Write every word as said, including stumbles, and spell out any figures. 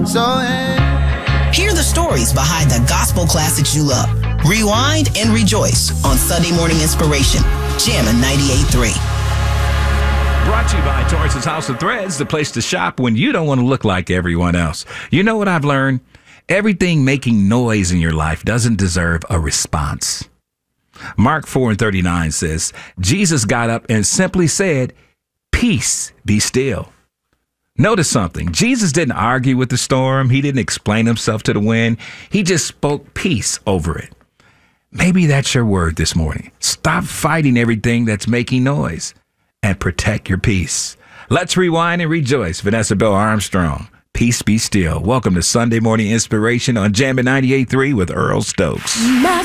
So hey. Hear the stories behind the gospel classics you love. Rewind and rejoice on Sunday Morning Inspiration. Jammin' ninety-eight point three. Brought to you by Torrance's House of Threads, the place to shop when you don't want to look like everyone else. You know what I've learned? Everything making noise in your life doesn't deserve a response. Mark four and thirty-nine says, Jesus got up and simply said, "Peace, be still." Notice something. Jesus didn't argue with the storm. He didn't explain himself to the wind. He just spoke peace over it. Maybe that's your word this morning. Stop fighting everything that's making noise and protect your peace. Let's rewind and rejoice. Vanessa Bell Armstrong, Peace Be Still. Welcome to Sunday Morning Inspiration on Jammin' ninety-eight point three with Earl Stokes.